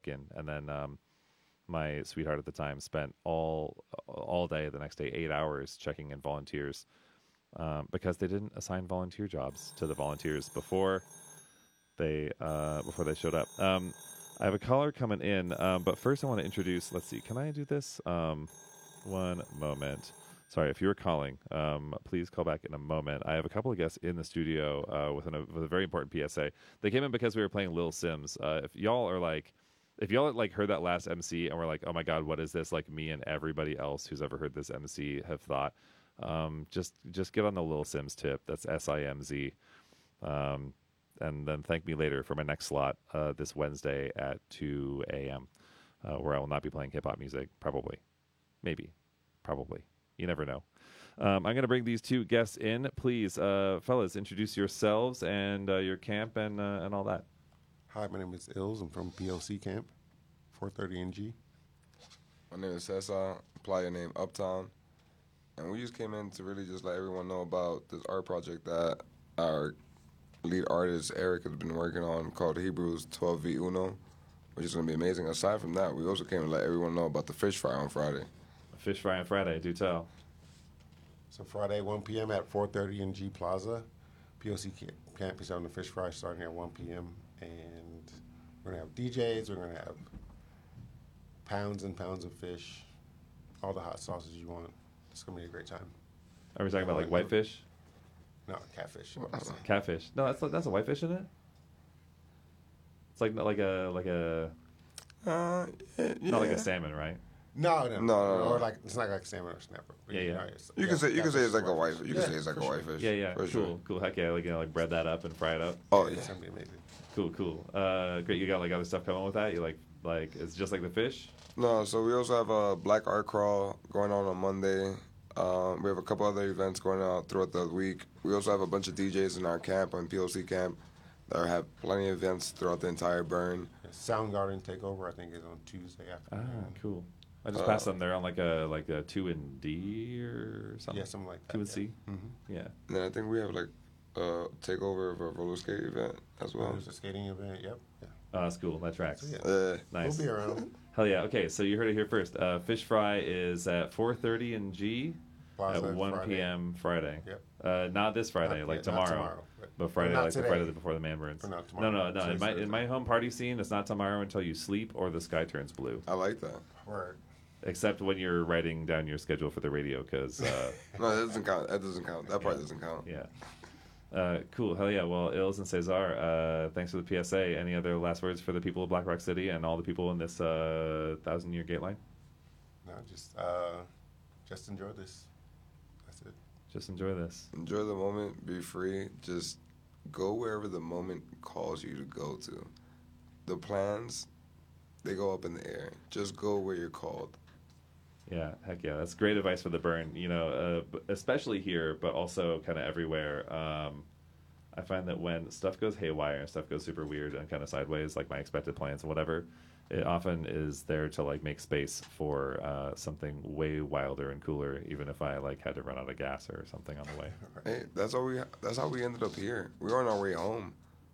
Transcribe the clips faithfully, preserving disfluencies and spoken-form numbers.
check-in, and then um, my sweetheart at the time spent all all day the next day, eight hours checking in volunteers um, because they didn't assign volunteer jobs to the volunteers before they uh, before they showed up. Um, I have a caller coming in, um, but first I want to introduce. Let's see, can I do this? Um, one moment. Sorry, if you were calling, um, please call back in a moment. I have a couple of guests in the studio uh, with, an, with a very important P S A. They came in because we were playing Lil Sims. Uh, if y'all are like, if y'all like heard that last M C and were like, oh my god, what is this? Like me and everybody else who's ever heard this M C have thought, um, just just get on the Lil Sims tip. That's S I M Z. Um, and then thank me later for my next slot uh, this Wednesday at two a.m., uh, where I will not be playing hip hop music. Probably, maybe, probably. You never know. Um, I'm going to bring these two guests in. Please, uh, fellas, introduce yourselves and uh, your camp and uh, and all that. Hi, my name is Ills. I'm from P L C camp, four thirty N G. My name is Cesar. Apply your name Uptown. And we just came in to really just let everyone know about this art project that our lead artist, Eric, has been working on called Hebrews twelve v Uno, which is going to be amazing. Aside from that, we also came to let everyone know about the fish fry on Friday. Fish fry on Friday, do tell. So Friday, one p.m. at four thirty N G Plaza. P L C camp is on the fish fry starting at one p.m. And we're going to have D Js. We're going to have pounds and pounds of fish, all the hot sauces you want. It's going to be a great time. Are we talking about like whitefish? No, catfish. Catfish. No, that's that's a whitefish in it. It's like like a like a Uh, yeah. not like a salmon, right? No, no, No, no, no. Or like it's not like salmon or snapper. But Yeah, yeah. know, it's- You yeah, can say you can say catfish it's like is a white. You can Yeah, say it's like a for sure. whitefish. Yeah, yeah. For Cool, sure. cool. Heck yeah, like you know, like bread that up and fry it up. Oh It's yeah. going to be amazing. Cool, cool. Uh, great. You got like other stuff coming with that. You like like it's just like the fish. No, so we also have a Black Art Crawl going on on Monday. Um, we have a couple other events going on throughout the week. We also have a bunch of D Js in our camp, on P L C camp, that have plenty of events throughout the entire burn. Yeah, Soundgarden Takeover, I think, is on Tuesday Ah, afternoon. cool. I just Uh, passed them. They're on like a like a two and D or something. Yeah, something like that. Two and yeah. C. Mm-hmm. Yeah. And then I think we have like a takeover of a roller skate event as well. There's a skating event. Yep. Yeah. Oh, that's cool. That tracks. So, yeah. Uh, Nice. We'll be around. Hell yeah. Okay, so you heard it here first. Uh, Fish Fry is at four thirty in G Plaza at one Friday. p.m. Friday. Yep. Uh, not this Friday, Not- like yeah, not tomorrow. tomorrow, but- But Friday, not like the today. Friday before the man burns. Or not No, tomorrow. no, no. In Today's my in Thursday. my home party scene, it's not tomorrow until you sleep or the sky turns blue. I like that. Word. Except when you're writing down your schedule for the radio, because uh, No, that doesn't count. That doesn't count. That part Yeah. doesn't count. yeah. Uh, cool. Hell yeah. Well, Ills and Cesar, uh, thanks for the P S A. Any other last words for the people of Black Rock City and all the people in this uh, thousand year gate line? No, just uh, just enjoy this. That's it. Just enjoy this. Enjoy the moment. Be free. Just go wherever the moment calls you to go to. The plans, they go up in the air. Just go where you're called. Yeah, heck yeah, that's great advice for the burn. You know, uh, b- especially here, but also kind of everywhere. Um, I find that when stuff goes haywire and stuff goes super weird and kind of sideways, like my expected plans and whatever, it often is there to like make space for uh, something way wilder and cooler. Even if I like had to run out of gas or something on the way. Hey, that's how we. That's how we ended up here. We were on our way home.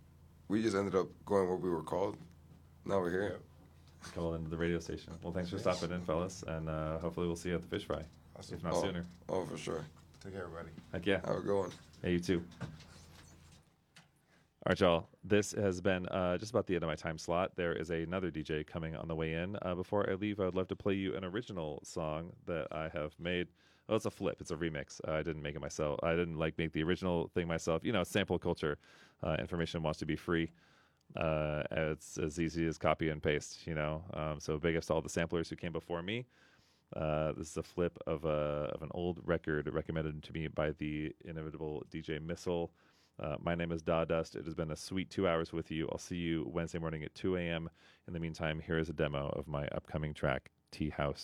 We just ended up going where we were called. Now we're here. Yep. Call into the radio station. Well, thanks for stopping in, fellas, and uh, hopefully we'll see you at the fish fry, Awesome. if not oh, sooner. Oh, for sure. Take care, everybody. Heck yeah. Have a good one. Hey, you too. All right, y'all. This has been uh, just about the end of my time slot. There is another D J coming on the way in. Uh, before I leave, I would love to play you an original song that I have made. Well, it's a flip. It's a remix. Uh, I didn't make it myself. I didn't like make the original thing myself. You know, sample culture. Uh, information wants to be free. Uh, it's as easy as copy and paste. You know. Um, so big ups to all the samplers who came before me. Uh, this is a flip of a of an old record recommended to me by the inimitable D J Missile. Uh, my name is Dawdust. It has been a sweet two hours with you. I'll see you Wednesday morning at two a.m. In the meantime, here is a demo of my upcoming track, Tea House.